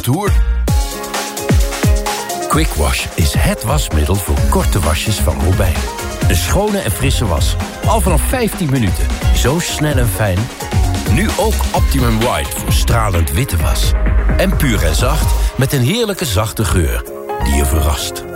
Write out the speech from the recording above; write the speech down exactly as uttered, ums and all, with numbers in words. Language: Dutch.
retour. Quick Wash is het wasmiddel voor korte wasjes van Robijn. Een schone en frisse was. Al vanaf vijftien minuten. Zo snel en fijn. Nu ook Optimum White voor stralend witte was. En puur en zacht met een heerlijke zachte geur die je verrast.